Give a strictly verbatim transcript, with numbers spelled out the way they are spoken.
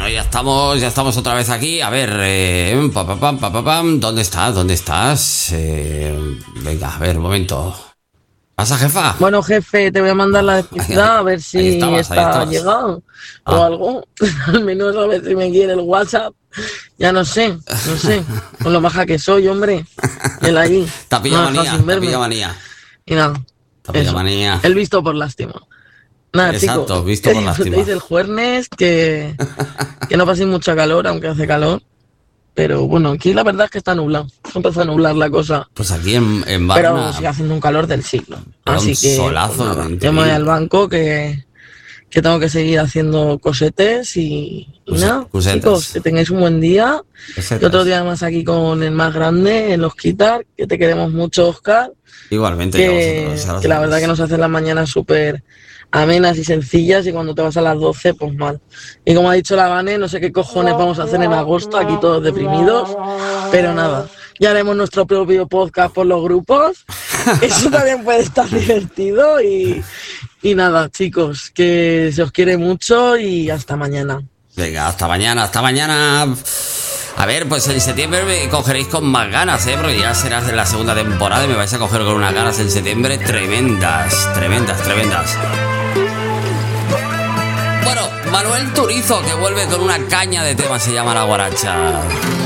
Bueno, ya estamos, ya estamos otra vez aquí. A ver, eh, pa, pa, pam, pa, pa, pam. ¿Dónde estás? ¿Dónde estás? Eh, venga, a ver, un momento. ¿Pasa, jefa? Bueno, jefe, te voy a mandar la electricidad a ver si estabas, está llegado ah. o algo. Al menos a ver si me quiere el WhatsApp. Ya no sé, no sé. Con lo maja que soy, hombre. Él ahí. Te ha pillado manía, te ha pillado manía. Y nada. Te ha pillado manía. El visto por lástima. Nada, exacto, chicos, visto que por lástima. disfrutéis el jueves, que, que no paséis mucha calor, aunque hace calor. Pero bueno, aquí la verdad es que está nublado. Empezó a nublar la cosa. Pues aquí en, en Varna, pero sigue haciendo un calor del siglo. Así un que solazo, pues nada, yo me voy al banco que, que tengo que seguir haciendo cosetes y, y Cuse, nada, cusetas. Chicos, que tengáis un buen día. Cosetas. Y otro día más aquí con el más grande en los Quitar, que te queremos mucho, Oscar. Igualmente, que, vosotros, que la verdad que nos hacen las mañanas súper amenas y sencillas, y cuando te vas a las doce, pues mal. Y como ha dicho la Vane, no sé qué cojones vamos a hacer en agosto, aquí todos deprimidos, pero nada, ya haremos nuestro propio podcast por los grupos, eso también puede estar divertido, y, y nada, chicos, que se os quiere mucho y hasta mañana. Venga, hasta mañana, hasta mañana. A ver, pues en septiembre me cogeréis con más ganas, ¿eh? Porque ya será de la segunda temporada y me vais a coger con unas ganas en septiembre tremendas, tremendas, tremendas. Bueno, Manuel Turizo, que vuelve con una caña de temas, se llama La Guaracha.